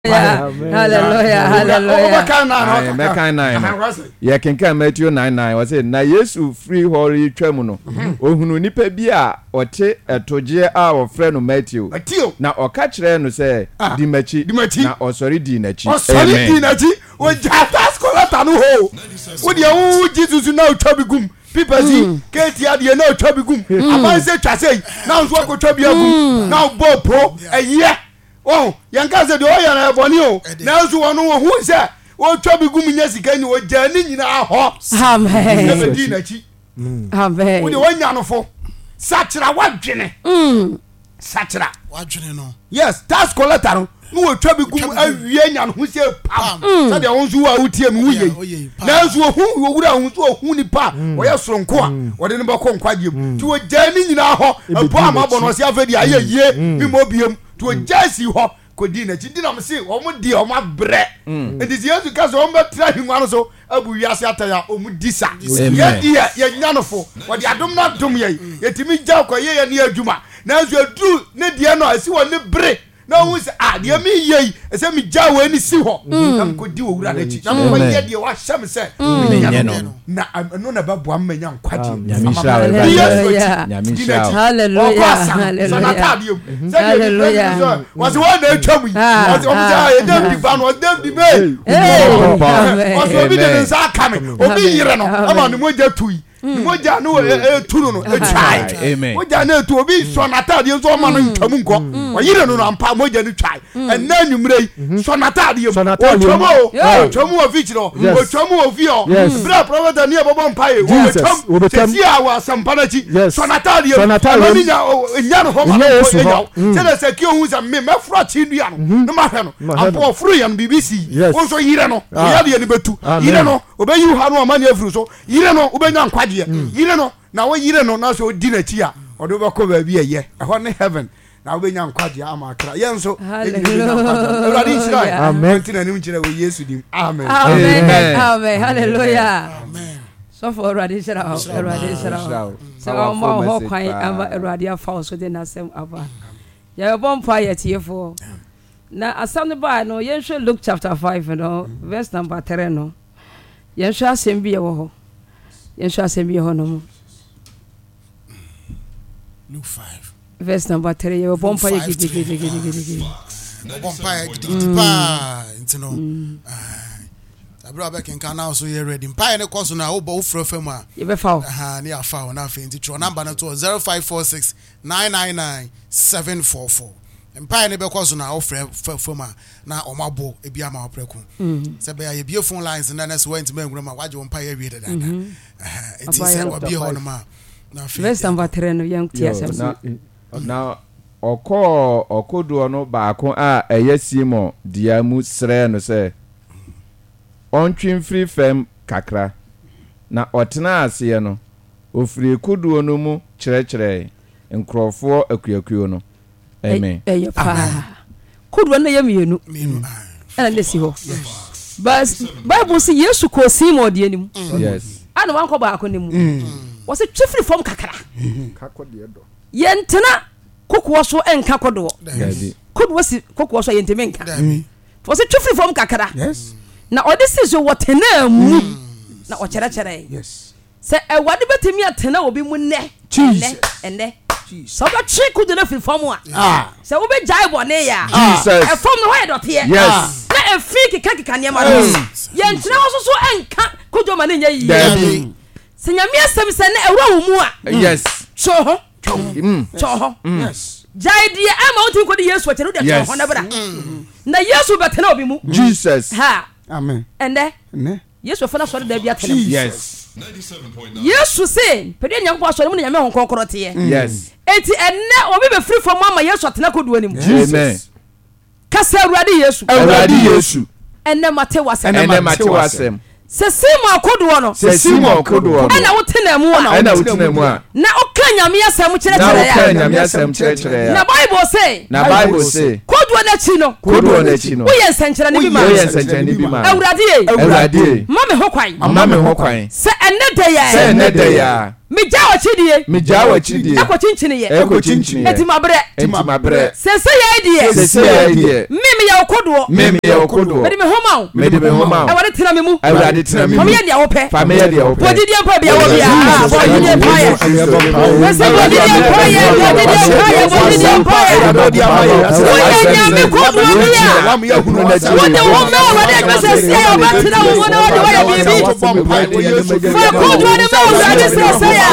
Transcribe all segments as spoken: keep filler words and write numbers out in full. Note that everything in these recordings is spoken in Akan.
Hallelujah, hallelujah. Meka nine. Ya kenka Matthew nine nine. Was it na Yesu free hori twam no. Ohunu nipa bi a ote etoje a ofre no Matthew. Na oka kire no say di machi na osori di nachi. Osori di nachi. O jata skolata no ho. Wo de wo Jesus na otwabi gum. People see Katie ade na otwabi gum. Amanse twase na nso akotwabi agum. Na bo pro eye. Oh, yanka se de oya na boni o. Na nso wono wo hu se wo twabi gum nya sika ni wo jani nyina ho. Amen. Na be di nachi. Amen. Wo de wonya no fo. Sachira wadwene. Mm. Sachira wadwene no. Yes, that's collector no. No wo twabi gum awie nya no hu se pam. Sa de won so wa utie mi wuye. Na nso hu wo wura hu so hu ni pa. Wo ye soronko a wo de ne ba ko nkwajem. Ti wo jani nyina ho. Epo amabo no se afedi aye ye mi mo biem. To Jesse ho kodi na chidi na mse o mu di o ma bre enti Yesu ka so o ma tra hinwa no so abu wiase ataya o mu disa ye di ye nyanofo wo di adom na dom ye yetimi gya kwa ye ye ne adwuma na so adu ne die no asi wo ne bre na wo se ah de mi ye ese mi gya wo ani si ho na kodi wo wura na chi na mo ye de wa hyam se me no na no na babo am manya nkwaji hallelujah hallelujah hallelujah was one na twam was o mja e dem di ba no dem di me was obi de nsa aka me obi yire no ama no moja tui moja no e turu no e twai moja na tu obi so na tade so ma no ntwam nko o yire no no ampa moja no twai en na numre so na tade o twam o twam o fichi no o twam o fi o bra prophet ni bobo mpa e o twam ti a wa sampana chi so na tade o ni nya nya no ho ma no se na se ki ohun sa me mafra chi ndia no no ma hwe no ampa fru ya no B B C won so yire no o ya de ni betu yire no obeyi ha no amani afru so yire no obenya nkwa yire no na wo yire no na so di na chi a odo be ko ba bi eye e ho ne heaven na wo benya nkwaje ama akra yenso ewradi israel amen tina ni mchire wo Yesu dim amen amen amen hallelujah amen so for ewradi israel ewradi israel so o ma ho kwan ama ewradi afa so de na sem aba ya bom pa yetiefo na asam ne ba no yenhwe Luke chapter five no verse number three no yenhwe asem bi ye wo ho yenhwe asem bi ye ho no mo Luke five verse number three ye bom pa ye gidi gidi gidi gidi bom pa ye gidi pa ntino abro abek nkan na so ye ready pa ye ne koso na wo bo wo frɛ fam a ye be fa ha ne afa wo na afa nti tro number na to zero five four six nine nine nine seven four four empire ne be koso na wo frɛ fam a na o mabo e bia ma opreku se be ya bie phone lines na na so went me ngura ma waje wo empire wie dada eh enti se wo bie ho no ma na fi verse number three no yan tia sem na oko okodo no baako a eye Simon dia mu sre no se ontwin free fam kakra na otena ase no ofiri kudo no mu kyerɛkyerɛ nkrofo akuakuo no amen eh pa kudo na ye mienu ana lesi ho bas bible say Yesu ko Simon die nim yes ana wanko baako ne mu wo se twifiri fam kakra kako de do yentena kokowo so enka kodo kodo si kokowo so yenteme enka wo se twifiri fam kakra yes na odi si so wotena mu na o kyerɛkyerɛ yes se ewade betemi atena obi mu ne ene ene so ba chi kudo na firi fam a ah se wo be jai bone ya Jesus e fam no ho edote ye yes na e fi kika kika ne ma yentena wo so so enka kudo ma ne nya yi se nyame asem se na ewura wo mu a yes cho ho cho ho yes jai dia ama wotin ko di Yesu akyere de cho ho na bra na Yesu betena obi mu Jesus ha amen ende ne Yesu fa na so de bia tena yes ninety-seven point nine Yesu se pede nyanko so ne mu nyame hon konkoro te ye yes enti enne obi be free from mama Yesu atena koduo nim amen kasa awurade Yesu awurade Yesu enne mate wasem enne mate wasem se Simon koduo no se Simon koduo no ana wotena mu a ana wotena mu a na kan nyame asɛm kyerɛ na kyerɛ woka ya nyame asɛm kyerɛkyerɛ ya na bible say na bible say kodoɔ n'akyi no kodoɔ n'akyi no woyɛ nsɛnkyerɛnne bi ma woyɛ nsɛnkyerɛnne bi ma awurade ye awurade ma me ho kwan ma me ho kwan sɛ ɛnɛ da yɛ sɛ ɛnɛ da ya megya wɔkyidie megyaa w'akyidie ɛkɔ kyinkyini yɛ ɛkɔ kyinkyini ɛti mabrɛ ɛnti mabrɛ sɛsɛ yɛ deɛ sɛsɛ yɛ deɛ me meyɛ wo kodoɔ me meyɛ wo kodoɔ mede me ho ma wo mede me ho ma wo awurade tena me mu awurade tena me fa mu meyɛ deɛ wopɛ fa meyɛ deɛ wopɛ bɔdidie mpa bia wɔ bia bɔdidie mpa yɛ sɛ bɔdidie mpa yɛ bɔdidie mpa yɛ bɔdidie mpa yɛ woyɛ nyame kodoɔ bi a wode wo ma awurade adwuma sɛ sia yɛ wobɛtena wo mu na wode wɔyɛ biribi fa kodoɔ ne ma awurade sɛ sɛ yɛ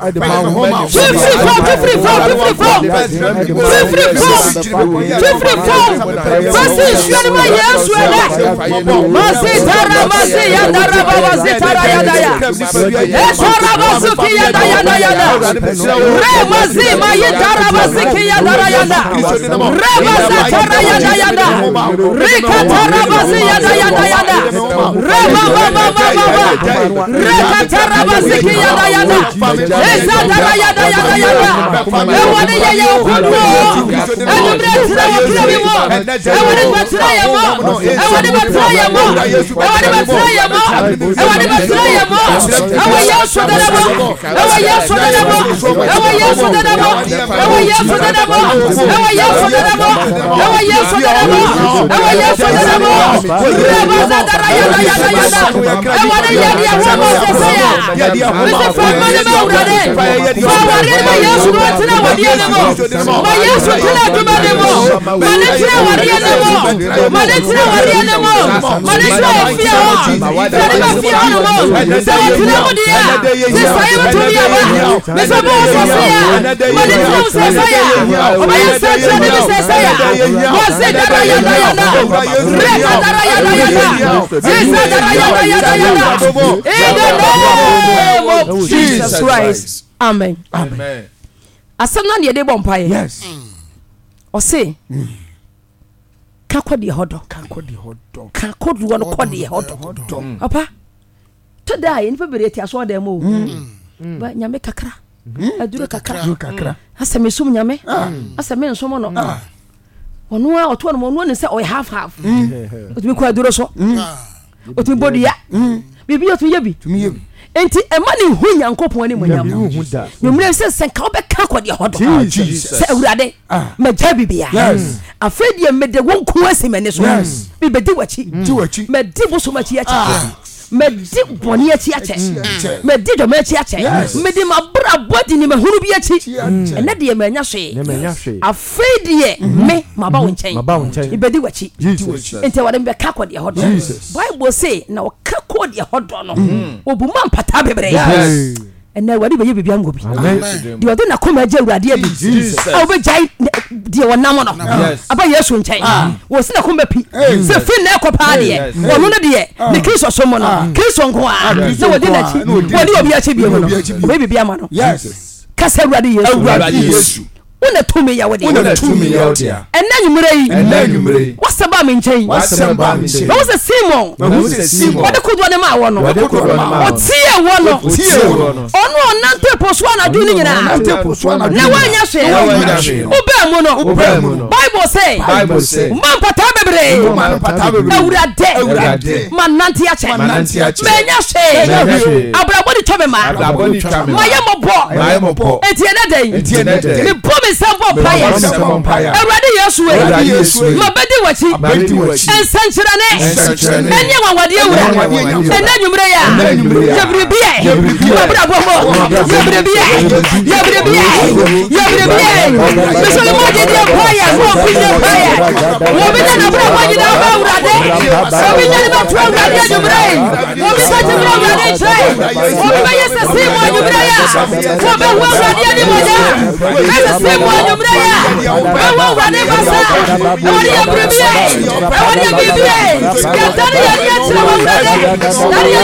fifiri fam fifiri fam fifiri fam fifiri fam fifiri fam fasi nsuo ne ma yesu ɛnɛ masi tara masi yandara ba masi tara yada ya etara masi ki yada yada yada re masi ma yitara masi ki yandara yada re masi tara yada yada re katara masi yada yada yada re ma ma ma ma ma ma re katara masi ki yada yada esa tara yada yada yada ewani ye ye okudu enumre tira wo kira mi mo ewani ba tira ye mo ewani ba tira ye mo ewani ba tira ye mo ewani ba tira ye mo ewa yesu dada mo ewa yesu dada mo ewa yesu dada mo ewa yesu dada mo ewa yesu dada mo ewa yesu dada mo ewa yesu dada mo reba zadara yada yada yada ewani ye ye wo mo se ya mese fama ne ma urade fa wari ma yesu do tira wadi ne mo ma yesu tira duma ne mo ma ne tira wadi ne mo ma ne tira wadi ne mo ma ne tira ofia ho tira ba fia ho mo se tira mo dia se sai mo to dia ba me se bo so se ya ma ne tira se se ya o ma yesu tira ne se se ya mo se dara ya da ya da re ka dara ya da ya da se se dara ya da ya da ya da in the name of Jesus Christ. Amen. amen Asɛm na ne de bɔ mpae. Yes. Ɔse ka kɔ deɛ hɔ dɔ. Kanko di hodo. Ka kɔdoɔ no kɔ deɛ hɔ dɔ. Papa to da yɛ nipa bere ti aso da mu. Ba nyame kakra. Aduro kakra. Kakra. Asɛm esum nyame. Asɛm ensom no. Ɔno a ɔto no ɔno ne sɛ ɔyɛ half half. Otumi kɔ aduro so. Otumi bodia. Bibi otumi yɛ bi. Tumi ye. Enti ɛma ne hu nyankopɔn ne monyam Hu da. nyomre sɛ sɛ ka wobɛka kɔdeɛ hɔ dɔ Jesus. sɛ awurade magya bibia afei deɛ mede wo nko asi m'ani so mebɛdi w'akyi Di wachi. madi bosom akyi akyɛ medi bɔne akyi akyɛ medi dɔm akyi akyɛ mede mabrabɔ di ne mahunu bi akyi ɛnɛ deɛ manya hwee afei deɛ me maba wo nkyɛn mebɛdi w'akyi enti wɔde mbɛka kɔdeɛ hɔ dɔ bible se na wɔka kɔdeɛ hɔ dɔ no obuma mpata bebree ɛnɛ awurade bɛyɛ biribi angɔ bi deɛ ɔde nakoma agya awurade adi a wobɛgyae deɛ wɔnam no aba yesu nkyɛn wɔsi nakoma pi sɛ fi na ɛkɔ paa deɛ ɔno no deɛ ne kristo so mu no kristo nko a na wɔde n'akyi wɔde obi akyi bia mu no ɔbɛyɛ biribi ama no kasa awurade yesu wona tumi ya wode wona tumi ya wode ɛnɛ nwumere yi ɛnɛ nwumere yi wasaba me nkyɛn wasaba me nkyɛn na wo sɛ simon na wo sɛ simon wɔde kodoɔ ne ma wɔ no wɔde kodoɔ ne ma wɔ ɔtie wɔ no ɔtie wɔ no ɔno ɔnante po so anadwo no nyinaa na woanya hwee wobaa mu no bible sɛ bible sɛ ma mpata bebree awurade ma nante akyɛ manya hwee abrabɔ de twa me ma mayɛ mɔbɔ enti ɛnɛ dɛn mebɔ me nsɛm bɔ mpaeɛ awurade yesu e mabɛdi w'akyi ɛnsɛnkyerɛne ɛnyɛ wanwadeɛ wura ɛnɛ nwummerɛ yɛ a yɛberebiɛ mabrabɔ mɔ yɛberebiɛ yɛberebiɛ yɛberebiɛ mesɛ ne mɔgyedeɛ mpaeɛ sɛ ɔpinye mpaeɛ wɔbɛnya nabrabɔ nyinaa ba awurade wɔbɛnya ne bɛto awurade anwummerɛ wɔbi sɛ gyemmerɛ awurade nkyerɛ wɔbi bɛyɛ sɛ sii mɔ anwummerɛ yɛ wɔbɛhu awurade animɔnya ɛsɛ sii mɔ anwummerɛ yɛ ɛwɔ awurade basa ɛwɔde yɛ berebiɛ ɛwɔde yɛ biribiɛ yɛdane yɛde yɛkyerɛ wɔ awurade dane yɛde yɛkyerɛ wɔ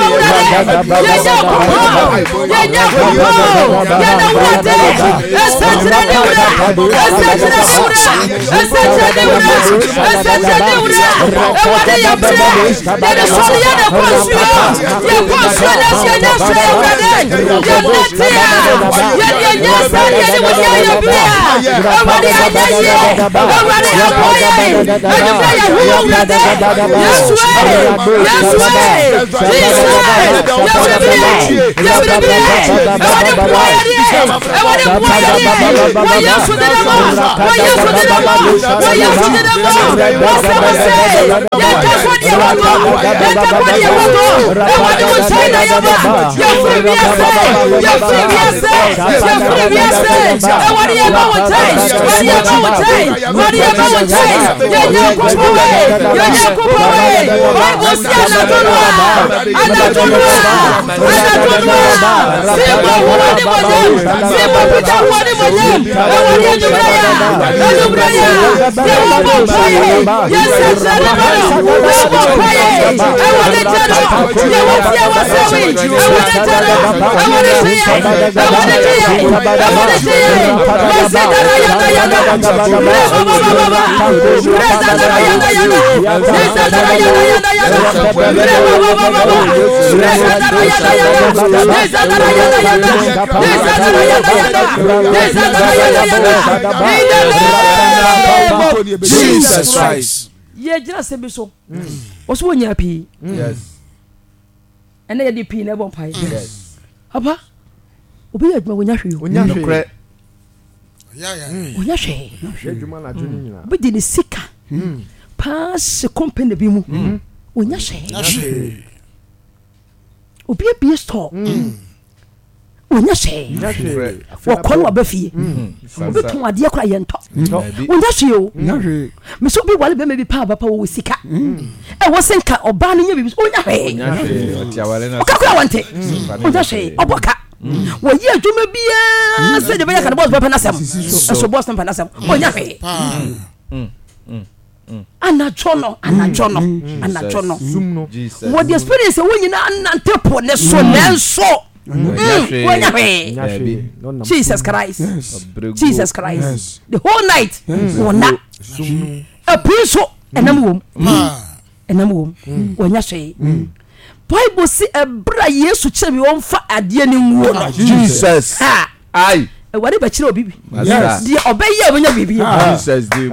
Jesus Christ. Ye just say so. What's one year P? Yes. And then the P never pay. Yes. Papa, Obi at my winner. No Yeah, yeah. Oh, yes, but did the sicker pass a company bimu? Oh, yes, Obi a beer store. Oh, yes, for Color Buffy. Obi to my dear client. Oh, yes, you. Miss Obi, while maybe Papa was sicker. I wasn't cut or banning you. Oh, yes, I want it. Oh, yes, Oboka. Well, yeah, you may be a said the way I can boss Panasam. So Boston Panasam. Oh, yeah. Anna Chono, Anna Chono, Anna Chono. What the experience when you not temple, so so. Jesus Christ. Jesus Christ. The whole night. One night. A piece and a womb. And a womb. When you say. Bible say a bra Yesu che me won fa ade ani wo Jesus ai e wade ba kire obibi yes die obeye abanya bibi Jesus dey